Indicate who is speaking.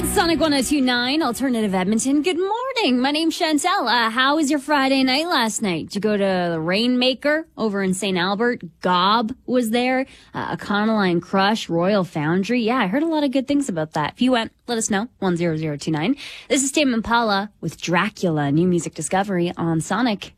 Speaker 1: Sonic 102.9, Alternative Edmonton. Good morning. My name's Chantel. How was your Friday night last night? Did you go to the Rainmaker over in St. Albert? Gob was there. Econoline Crush, Royal Foundry. Yeah, I heard a lot of good things about that. If you went, let us know. 10029. This is Tame Impala with Dracula, new music discovery on Sonic.